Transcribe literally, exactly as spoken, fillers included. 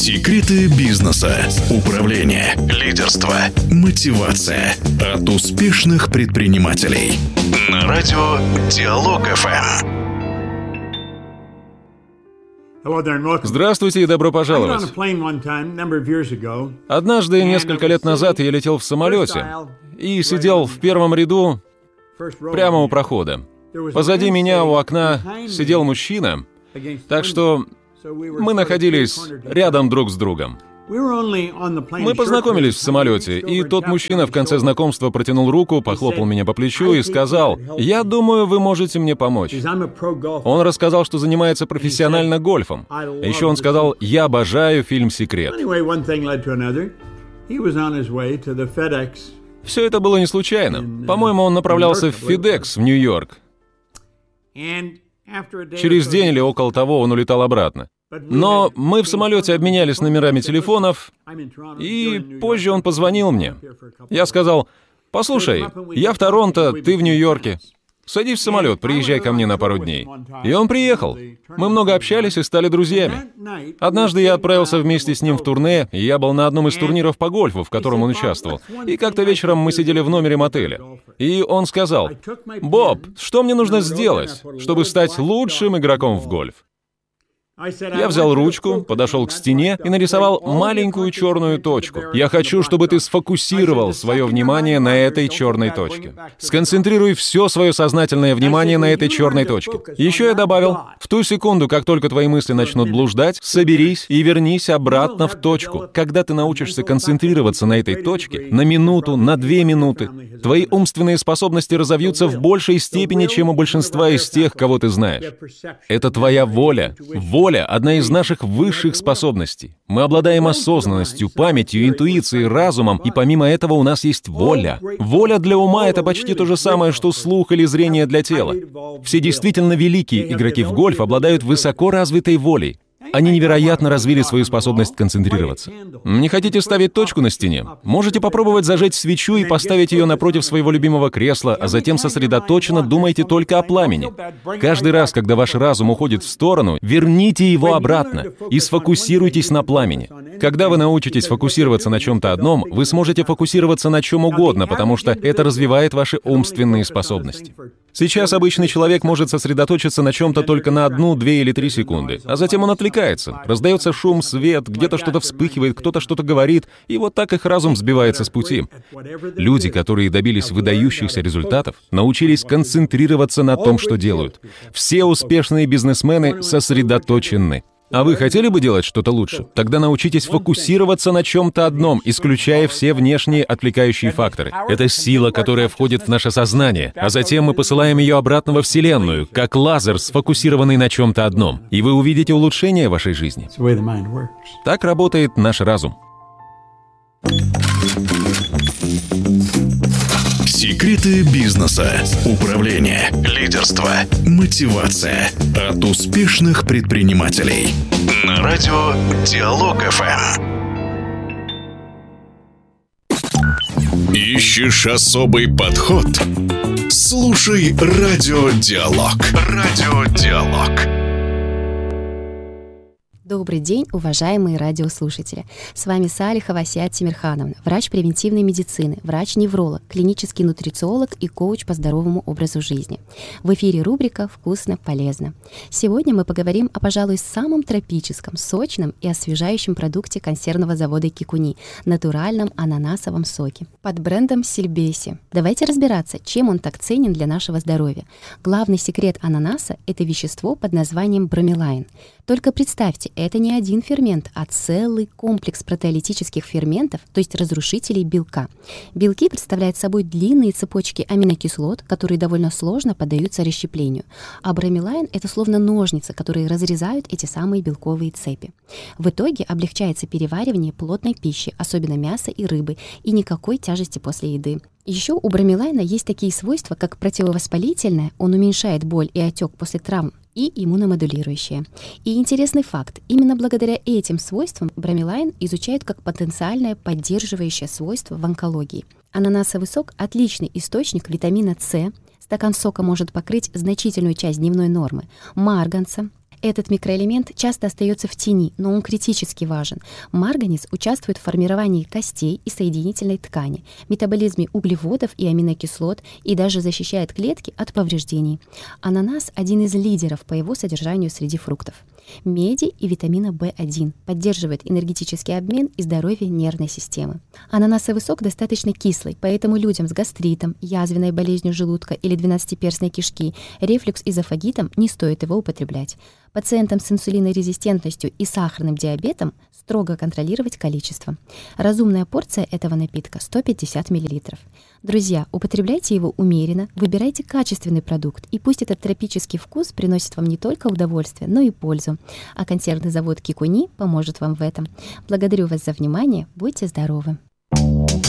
Секреты бизнеса, управления, лидерства, мотивация от успешных предпринимателей. На радио Диалог эф эм. Здравствуйте и добро пожаловать. Однажды, несколько лет назад, я летел в самолете и сидел в первом ряду прямо у прохода. Позади меня у окна сидел мужчина, так что мы находились рядом друг с другом. Мы познакомились в самолете, и тот мужчина в конце знакомства протянул руку, похлопал меня по плечу и сказал: «Я думаю, вы можете мне помочь». Он рассказал, что занимается профессионально гольфом. А еще он сказал: «Я обожаю фильм «Секрет». Все это было не случайно. По-моему, он направлялся в FedEx в Нью-Йорк. Через день или около того он улетал обратно. Но мы в самолете обменялись номерами телефонов, и позже он позвонил мне. Я сказал: «Послушай, я в Торонто, ты в Нью-Йорке. Садись в самолет, приезжай ко мне на пару дней». И он приехал. Мы много общались и стали друзьями. Однажды я отправился вместе с ним в турне, и я был на одном из турниров по гольфу, в котором он участвовал. И как-то вечером мы сидели в номере мотеля. И он сказал: «Боб, что мне нужно сделать, чтобы стать лучшим игроком в гольф?» Я взял ручку, подошел к стене и нарисовал маленькую черную точку. «Я хочу, чтобы ты сфокусировал свое внимание на этой черной точке. Сконцентрируй все свое сознательное внимание на этой черной точке». Еще я добавил: «В ту секунду, как только твои мысли начнут блуждать, соберись и вернись обратно в точку. Когда ты научишься концентрироваться на этой точке, на минуту, на две минуты, твои умственные способности разовьются в большей степени, чем у большинства из тех, кого ты знаешь. Это твоя воля. Воля — одна из наших высших способностей. Мы обладаем осознанностью, памятью, интуицией, разумом, и помимо этого у нас есть воля. Воля для ума — это почти то же самое, что слух или зрение для тела. Все действительно великие игроки в гольф обладают высоко развитой волей. Они невероятно развили свою способность концентрироваться. Не хотите ставить точку на стене? Можете попробовать зажечь свечу и поставить ее напротив своего любимого кресла, а затем сосредоточенно думайте только о пламени. Каждый раз, когда ваш разум уходит в сторону, верните его обратно и сфокусируйтесь на пламени. Когда вы научитесь фокусироваться на чем-то одном, вы сможете фокусироваться на чем угодно, потому что это развивает ваши умственные способности. Сейчас обычный человек может сосредоточиться на чем-то только на одну, две или три секунды, а затем он отвлекается. Раздается шум, свет, где-то что-то вспыхивает, кто-то что-то говорит, и вот так их разум сбивается с пути. Люди, которые добились выдающихся результатов, научились концентрироваться на том, что делают. Все успешные бизнесмены сосредоточены. А вы хотели бы делать что-то лучше? Тогда научитесь фокусироваться на чем-то одном, исключая все внешние отвлекающие факторы. Это сила, которая входит в наше сознание, а затем мы посылаем ее обратно во Вселенную, как лазер, сфокусированный на чем-то одном. И вы увидите улучшение вашей жизни. Так работает наш разум. Секреты бизнеса, управления, лидерства, мотивация от успешных предпринимателей. На радио Диалог эф эм. Ищешь особый подход? Слушай Радио Диалог. Радио Диалог. Добрый день, уважаемые радиослушатели. С вами Салихова Асият Тимирхановна, врач превентивной медицины, врач-невролог, клинический нутрициолог и коуч по здоровому образу жизни. В эфире рубрика «Вкусно, полезно». Сегодня мы поговорим о, пожалуй, самом тропическом, сочном и освежающем продукте консервного завода Кикуни – натуральном ананасовом соке под брендом Сильбеси. Давайте разбираться, чем он так ценен для нашего здоровья. Главный секрет ананаса – это вещество под названием бромелайн. Только представьте, это не один фермент, а целый комплекс протеолитических ферментов, то есть разрушителей белка. Белки представляют собой длинные цепочки аминокислот, которые довольно сложно поддаются расщеплению. А бромелайн — это словно ножницы, которые разрезают эти самые белковые цепи. В итоге облегчается переваривание плотной пищи, особенно мяса и рыбы, и никакой тяжести после еды. Еще у бромелайна есть такие свойства, как противовоспалительное, он уменьшает боль и отек после травм, и иммуномодулирующее. И интересный факт, именно благодаря этим свойствам бромелайн изучают как потенциальное поддерживающее свойство в онкологии. Ананасовый сок – отличный источник витамина С. Стакан сока может покрыть значительную часть дневной нормы марганца. Этот микроэлемент часто остается в тени, но он критически важен. Марганец участвует в формировании костей и соединительной ткани, метаболизме углеводов и аминокислот и даже защищает клетки от повреждений. Ананас – один из лидеров по его содержанию среди фруктов. Меди и витамина бэ один поддерживает энергетический обмен и здоровье нервной системы. Ананасовый сок достаточно кислый, поэтому людям с гастритом, язвенной болезнью желудка или двенадцатиперстной кишки, рефлюкс-эзофагитом не стоит его употреблять. Пациентам с инсулинорезистентностью и сахарным диабетом строго контролировать количество. Разумная порция этого напитка – сто пятьдесят миллилитров. Друзья, употребляйте его умеренно, выбирайте качественный продукт, и пусть этот тропический вкус приносит вам не только удовольствие, но и пользу. А консервный завод Кикуни поможет вам в этом. Благодарю вас за внимание, будьте здоровы!